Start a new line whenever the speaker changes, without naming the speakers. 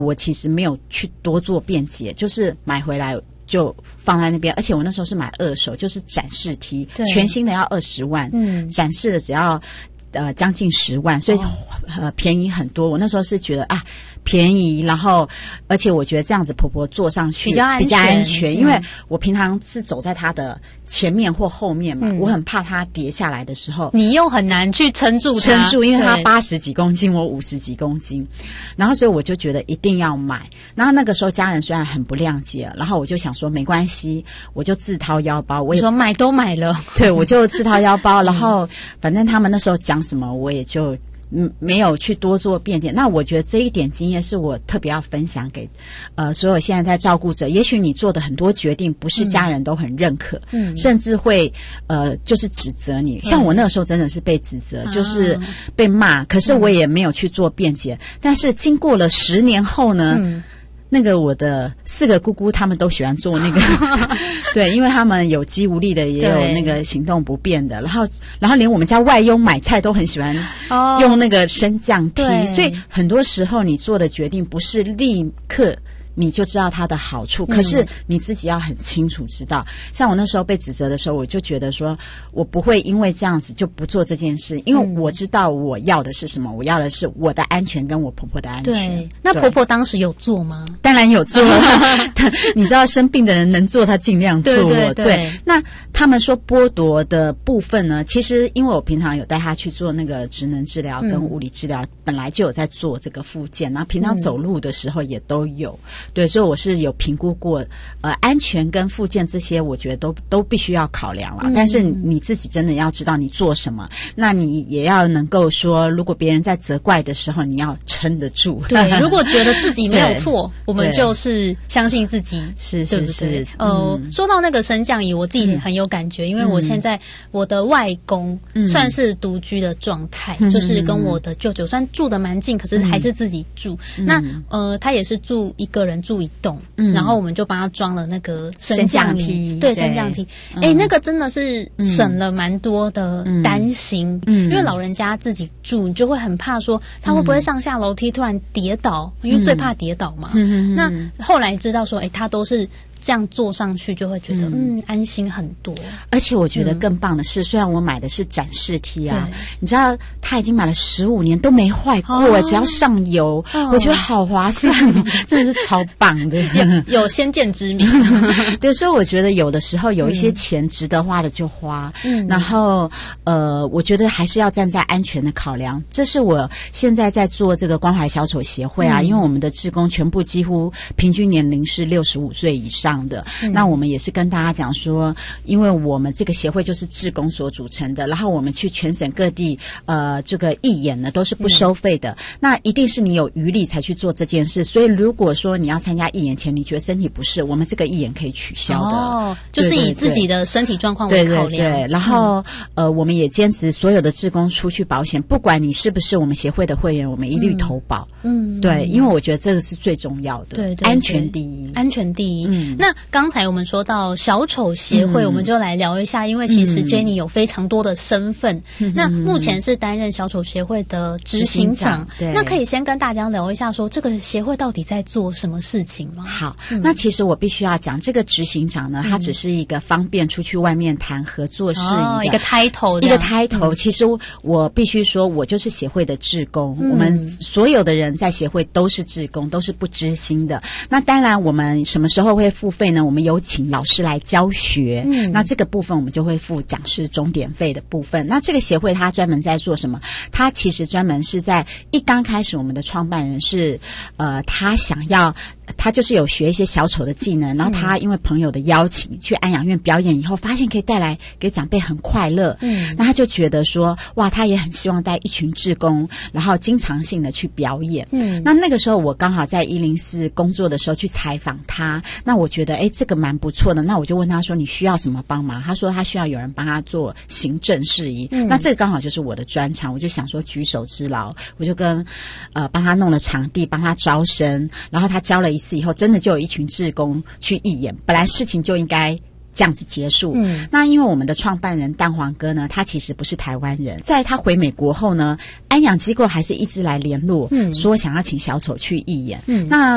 我其实没有去多做辩解，就是买回来就放在那边，而且我那时候是买二手，就是展示梯，全新的要20万，展示的只要将近10万，所以便宜很多。我那时候是觉得啊便宜，然后而且我觉得这样子婆婆坐上去比较安全，因为我平常是走在她的前面或后面嘛，我很怕她跌下来的时候，
你又很难去撑住，
因为她80几公斤，我50几公斤，然后所以我就觉得一定要买。然后那个时候家人虽然很不谅解，然后我就想说没关系，我就自掏腰包，我也
说买都买了，
对，我就自掏腰包，然后反正他们那时候讲什么我也就没有去多做辩解。那我觉得这一点经验是我特别要分享给所有现在在照顾者。也许你做的很多决定不是家人都很认可，甚至会就是指责你。像我那个时候真的是被指责，就是被骂，可是我也没有去做辩解。但是经过了10年后呢，那个我的4个姑姑他们都喜欢做那个对，因为他们有肌无力的，也有那个行动不便的，然后连我们家外佣买菜都很喜欢用那个升降梯，所以很多时候你做的决定不是立刻你就知道它的好处，可是你自己要很清楚知道。像我那时候被指责的时候，我就觉得说我不会因为这样子就不做这件事，因为我知道我要的是什么，我要的是我的安全跟我婆婆的安全。
对，那婆婆当时有做吗？
当然有做你知道生病的人能做他尽量做。对，那他们说剥夺的部分呢，其实因为我平常有带他去做那个职能治疗跟物理治疗，本来就有在做这个复健，然后平常走路的时候也都有。对，所以我是有评估过安全跟复健这些我觉得都必须要考量了，但是你自己真的要知道你做什么，那你也要能够说如果别人在责怪的时候你要撑得住。
对，如果觉得自己没有错我们就是相信自己，
是
对不对？说到那个升降椅我自己很有感觉，因为我现在我的外公算是独居的状态，就是跟我的舅舅虽然住得蛮近，可是还是自己住，那他也是住一个人住一栋，然后我们就帮他装了那个升降梯，对，升降梯。那个真的是省了蛮多的担心，因为老人家自己住，你就会很怕说他会不会上下楼梯突然跌倒，因为最怕跌倒嘛。那后来知道说，他都是这样坐上去就会觉得安心很多。
而且我觉得更棒的是，虽然我买的是展示梯啊，你知道他已经买了15年都没坏过，只要上油，我觉得好划算真的是超棒的
有先见之明
对，所以我觉得有的时候有一些钱值得花的就花，然后我觉得还是要站在安全的考量。这是我现在在做这个关怀小丑协会啊，因为我们的志工全部几乎平均年龄是65岁以上的，那我们也是跟大家讲说，因为我们这个协会就是志工所组成的，然后我们去全省各地这个义演呢都是不收费的，那一定是你有余力才去做这件事，所以如果说你要参加义演前你觉得身体不适，我们这个义演可以取消的，
就是以自己的身体状况为考量。
对，然后我们也坚持所有的志工出去保险，不管你是不是我们协会的会员，我们一律投保。对，因为我觉得这个是最重要的，对，安全第一，
安全第一。那刚才我们说到小丑协会，我们就来聊一下，因为其实 Jenny 有非常多的身份，那目前是担任小丑协会的执行长，那可以先跟大家聊一下说这个协会到底在做什么事情吗？
好，那其实我必须要讲，这个执行长呢，他只是一个方便出去外面谈合作事宜的
一个 title，
一个 title。其实我必须说，我就是协会的志工，我们所有的人在协会都是志工，都是不知心的。那当然，我们什么时候会付费呢？我们有请老师来教学，那这个部分我们就会付讲师钟点费的部分。那这个协会它专门在做什么？它其实专门是在刚开始，我们的创办人是他就是有学一些小丑的技能，然后他因为朋友的邀请去安养院表演以后，发现可以带来给长辈很快乐，那他就觉得说，哇，他也很希望带一群志工，然后经常性的去表演。那个时候我刚好在104工作的时候去采访他，那我觉得这个蛮不错的，那我就问他说你需要什么帮忙？他说他需要有人帮他做行政事宜，那这个刚好就是我的专长，我就想说举手之劳，我就跟帮他弄了场地，帮他招生，然后他教了一次以后，真的就有一群志工去义演，本来事情就应该这样子结束。那因为我们的创办人蛋黄哥呢，他其实不是台湾人，在他回美国后呢，安养机构还是一直来联络，说想要请小丑去义演。那